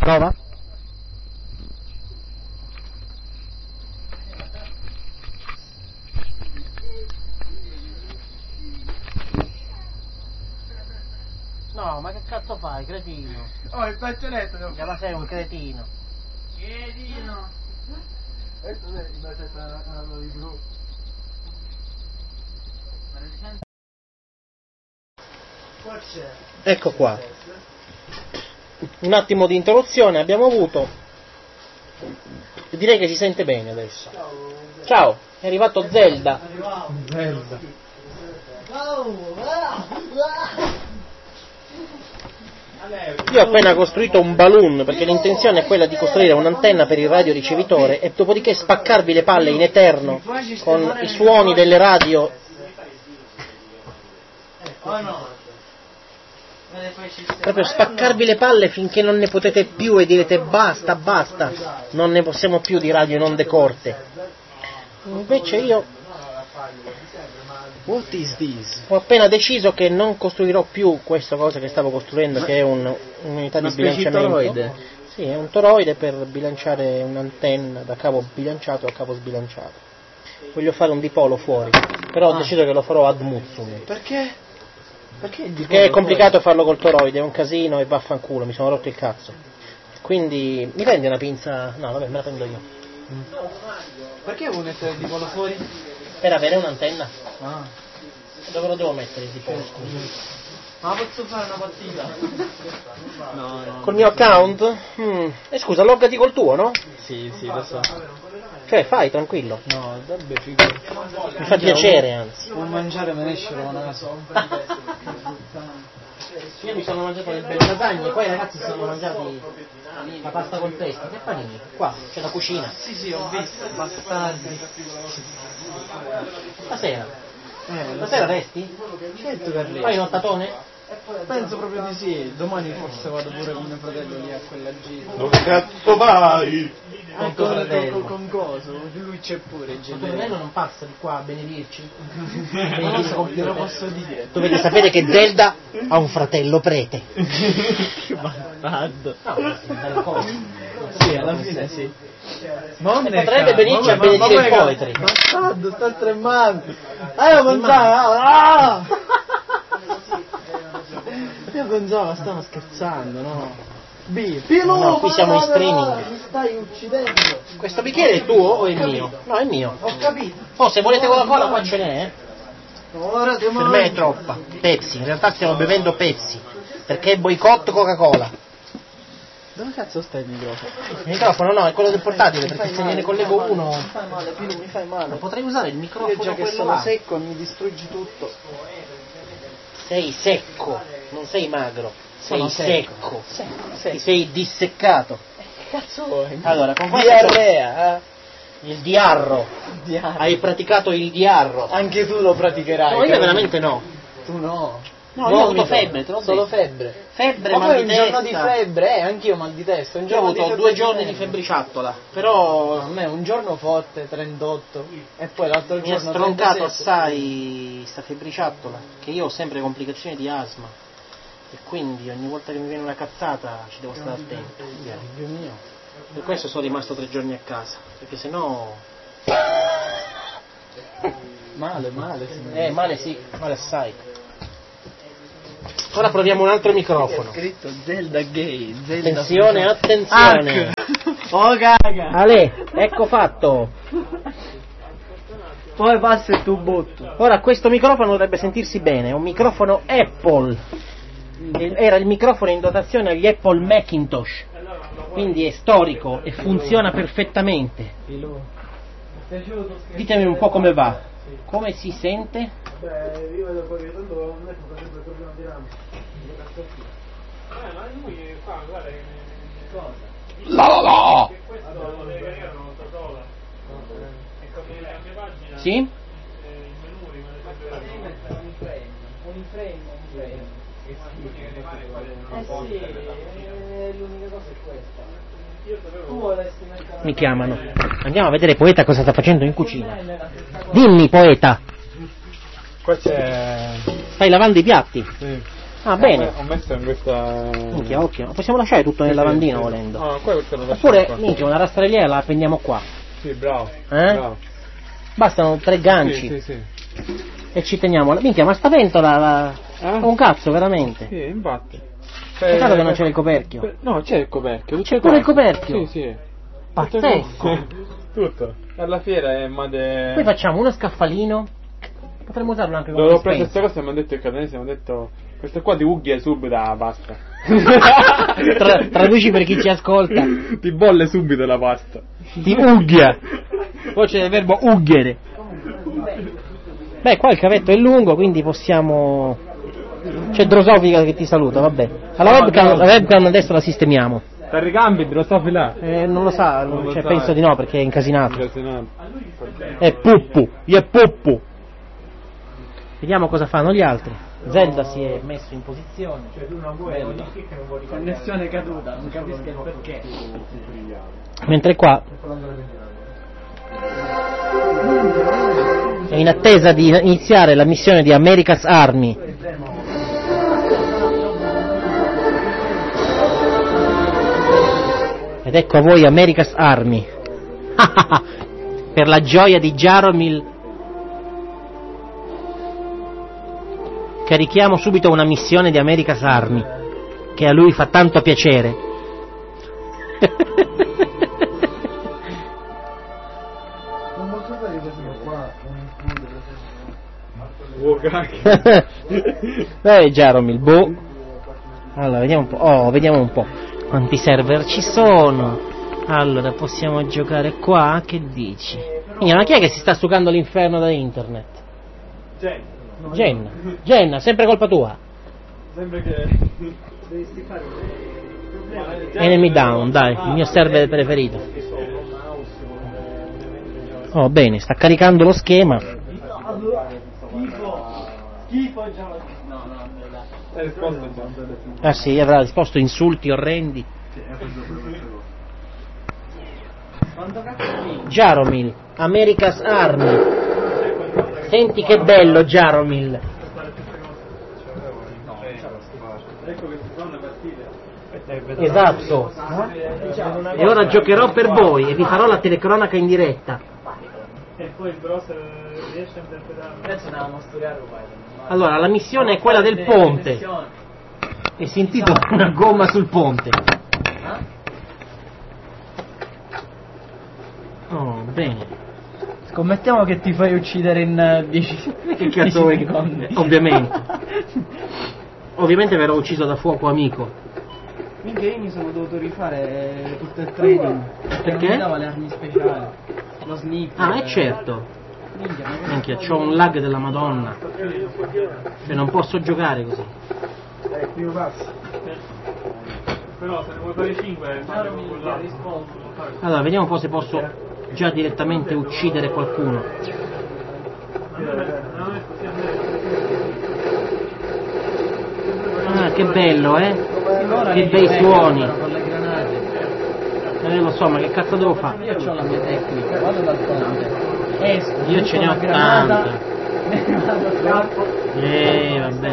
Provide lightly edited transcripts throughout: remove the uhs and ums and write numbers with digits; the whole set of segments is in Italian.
Prova. No, ma che cazzo fai, cretino? Oh, il pezzoletto devo Ma sei un cretino. Cretino. Questo è una di blu. Ecco qua. Un attimo di interruzione abbiamo avuto. Direi che si sente bene adesso. Ciao, è arrivato Zelda. Zelda. Io ho appena costruito un balloon perché l'intenzione è quella di costruire un'antenna per il radioricevitore e dopodiché spaccarvi le palle in eterno con i suoni delle radio. Proprio spaccarvi le palle finché non ne potete più e direte basta, basta, non ne possiamo più di radio in onde corte. Invece io What is this? ho appena deciso che non costruirò più questa cosa che stavo costruendo, che è un'unità di bilanciamento. Toroide? Sì, è un toroide per bilanciare un'antenna da cavo bilanciato a cavo sbilanciato. Voglio fare un dipolo fuori, però ho deciso che lo farò ad muzzum. Perché? Perché È complicato farlo col toroide, è un casino e vaffanculo, mi sono rotto il cazzo. Quindi mi prendi una pinza? No, vabbè, me la prendo io. Perché vuoi mettere il dipolo fuori? Per avere un'antenna. Ah. Dove lo devo mettere il dipolo, scusa? Ma posso fare una partita? No. Col mio account? Scusa, loggati col tuo, no? Sì, lo so. Cioè, fai, tranquillo. No, vabbè, figo. Mi fa piacere, anzi. Può mangiare me ne esce una casa. Io mi sono mangiato le belle lasagne, poi i ragazzi si sono mangiati la pasta col pesto. Che panini? Qua, c'è la cucina. Sì, ho visto, bastardi. Stasera? Stasera resti? Certo che Fai il nottatone? Penso proprio di sì. Domani forse vado pure con mio fratello lì a quella gita. Dove cazzo vai? Con coso, lui c'è pure il Ma tuo genere. fratello non passa di qua a benedirci? Non lo so, glielo posso dire. Dovete sapere che Zelda ha un fratello prete. Che bastardo. No, dalle cose. Sì, alla fine sì. Potrebbe venirci a benedire il poetry. Bastardo, sta tremando. Io pensavo, io pensavo stavo scherzando, no? No, qui siamo in streaming. Mi stai uccidendo. Questo bicchiere è tuo o è il mio? No, è mio. Ho capito. Oh, se volete Coca-Cola qua ce n'è, Ora ti Per me è troppa. Pepsi, in realtà stiamo bevendo Pepsi. Perché è boicott Coca-Cola. Dove cazzo stai il microfono? Il microfono no, è quello del portatile, perché se ne collego uno. Mi fai male, Pilu, mi fai male. Ma potrei usare il microfono Io già che quello sono là. secco mi distruggi tutto. Sei secco, non sei magro. Sei Sono secco. Secco. Ti sei disseccato. Che cazzo vuoi? Allora, con questo Diarrea, il diarro. Diarrea. Hai praticato il diarro. Anche tu lo praticherai. No, io veramente no. Tu no. No, io ho avuto febbre, te l'ho Solo detto. febbre. Febbre, Ma mal poi di un giorno di testa. febbre, anch'io mal di testa. Un Io ho giorno avuto 2 giorni di febbriciattola, però A me un giorno forte, 38, e poi l'altro mi ha giorno stroncato 37. assai sta febbriciattola, che io ho sempre complicazioni di asma e quindi ogni volta che mi viene una cazzata ci devo stare attento. Dio mio. Per questo sono rimasto 3 giorni a casa, perché sennò Male, signore. male sì, male assai. Ora proviamo un altro microfono. Scritto Zelda gay, Zelda Attenzione, attenzione. Oh caga. Ale, ecco fatto. Poi passa il tuo botto. Ora questo microfono dovrebbe sentirsi bene, è un microfono Apple. Era il microfono in dotazione agli Apple Macintosh. Quindi è storico e funziona perfettamente. Ditemi un po' come va. Come si sente? Beh, io vedo poi che tanto non è sempre il problema di RAM. Ma lui fa, guarda che cosa? La. Che questo lo deve caricare una volta sola. E con le altre pagine Sì? il menu rimane sempre Un frame. L'unica cosa è questa. Tu vorresti mettere... Mi chiamano. Andiamo a vedere Poeta cosa sta facendo in cucina. Dimmi Poeta. Questo è... Stai lavando i piatti? Sì. Ah, bene. Ho messo in questa... Minchia, occhio. Possiamo lasciare tutto nel lavandino volendo. No, qua questo lo lasciamo Oppure, qua. minchia, una rastrelliera la appendiamo qua. Sì, bravo. Eh? Bravo. Bastano 3 ganci. Sì. E ci teniamo. Minchia, ma sta pentola un cazzo, veramente. Sì, infatti. Peccato che non c'era il coperchio. No, c'è il coperchio. C'è pure il coperchio. Sì. Pazzesco. Tutto. Alla fiera è made... Poi facciamo uno scaffalino. Potremmo usarlo anche come Dove ho preso dispensa. queste cose e mi hanno detto i catanesi, mi hanno detto questo qua di Ugghia subito la pasta. Traduci per chi ci ascolta. Ti bolle subito la pasta. Di Ugghia. Voce del verbo ugghere. Beh, qua il cavetto è lungo, quindi possiamo... C'è Drosofica che ti saluta, vabbè. La webcam adesso la sistemiamo. Ti ricambi, Drosofi là? Non lo sa, Non lo cioè, sa. penso di no perché è incasinato. Incasinato. È puppu, è puppu. Vediamo cosa fanno gli altri. Zelda si è messo in posizione. Cioè tu non vuoi modifiche, non vuoi connessione caduta, non capisco il perché. Mentre qua è in attesa di iniziare la missione di America's Army. Ed ecco a voi America's Army. Per la gioia di Jaromil carichiamo subito una missione di America's Army che a lui fa tanto piacere. Non posso fare questo qua, Jaromil, boh. Allora, vediamo un po'. Quanti server ci sono? Allora, possiamo giocare qua? Che dici? Ma chi è che si sta sucando l'inferno da internet? Jenna, sempre colpa tua. Sempre che... dovresti fare Enemy down, dai, il mio server preferito. Oh, bene, sta caricando lo schema. schifo già. No, Hai risposto già. Ah sì, avrà risposto insulti orrendi. Quanto cazzo di? Jaromil, America's Army. Senti che bello Jaromil. Ecco che si fanno le partite. Esatto. E ora giocherò per voi e vi farò la telecronaca in diretta. E poi il browser riesce a interpretare. Adesso andiamo a studiare uguale. Allora, la missione è quella del ponte e si intitola Una gomma sul ponte. Oh, bene. Scommettiamo che ti fai uccidere in 10 Che cazzo vuoi? secondi. Ovviamente verrò ucciso da fuoco amico. Minchia, io mi sono dovuto rifare tutto il training. Perché? Non mi dava le armi speciali. Lo sniper. Ah, è certo. Minchia, c'ho un lag della Madonna. Cioè non posso giocare così. Primo passo. Però se ne vuoi fare 5 Allora mi rispondo. Allora, vediamo un po' se posso già direttamente uccidere qualcuno. Non è così a me. Ah, che bello, Ora Che mi bei difendo, suoni. però, con le granate. Lo so, ma che cazzo devo fare? Io ho la mia tecnica, vado dal ponte. Esco. Io ce ne ho butto una granata, tante. me ne vado a scappo. Vabbè.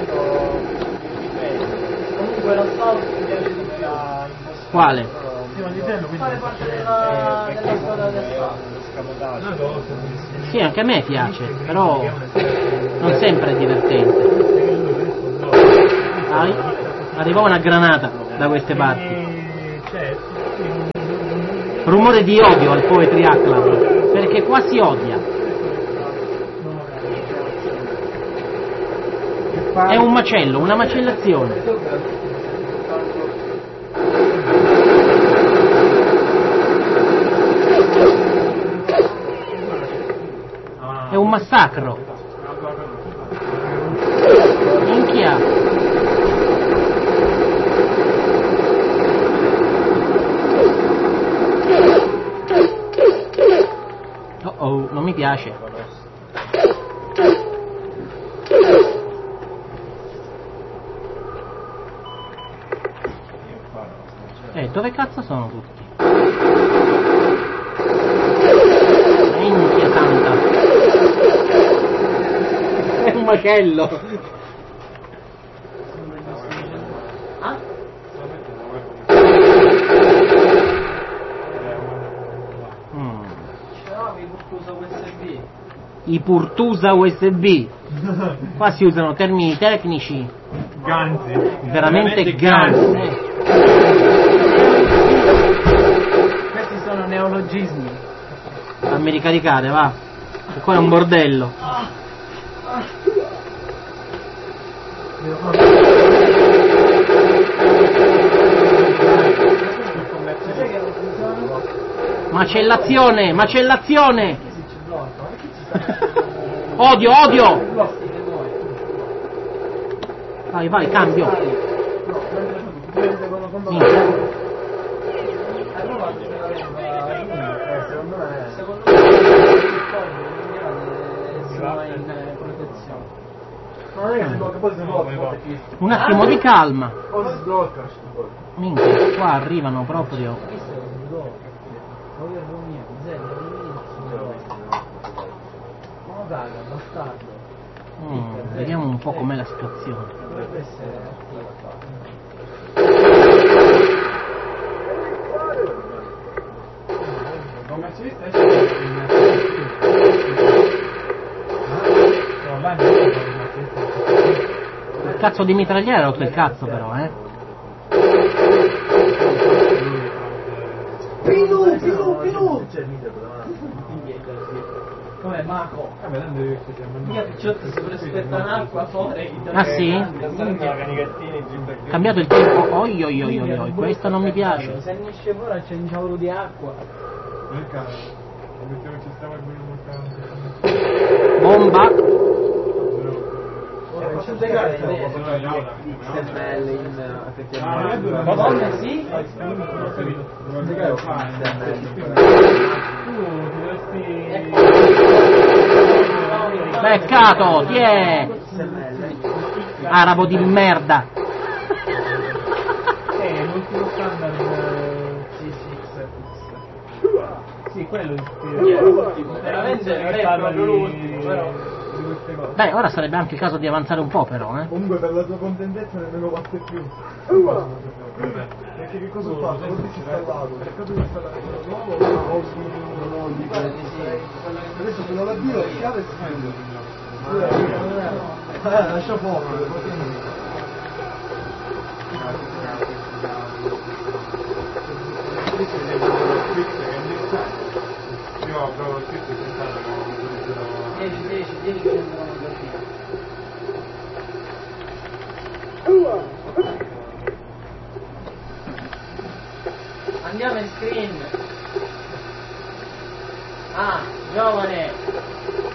Comunque l'assalto mi piace di più. Quale? Fare parte della squadra del assalto. Sì, anche a me piace, però non sempre è divertente. Arrivò una granata da queste parti. Rumore di odio al Poetry Club, perché qua si odia. È un macello, una macellazione. È un massacro. Minchia. Oh, non mi piace. Dove cazzo sono tutti? Minchia santa. È un macello. i Purtusa USB. Qua si usano termini tecnici Ganzi. veramente ganzi. Questi sono neologismi. Fammi ricaricare, va. Che qua è un bordello. Macellazione, macellazione. Odio, odio. Vai, vai, cambio. Minchia. Un attimo di calma. Minchia, qua arrivano proprio. Vediamo un po' com'è la situazione. Il cazzo di mitragliere ha rotto il cazzo però, Più! Come Marco? Mia picciotta si prespetta un'acqua fuori. Ah sì? Cambiato il tempo. Oi oi oi oi oi, questo non mi piace. Se ne esce fuori c'è un ciauro di acqua. Bomba. Posso spiegare se belle in effettivamente. Donne sì? Peccato, ti è arabo di merda. L'ultimo standard sì, quello veramente non è proprio l'ultimo, però. Beh, ora sarebbe anche il caso di avanzare un po' però, Comunque per la tua contentezza nemmeno parte più. Perché che cosa ho fatto? L'ho disinstallato, ho cercato di installare quello nuovo, ma ho adesso se non l'avvio la chiave si chiude. Lascia fuori. Io ho provato il scritto e pensato 10 che sembrano così. Andiamo in screen. Ah, giovane.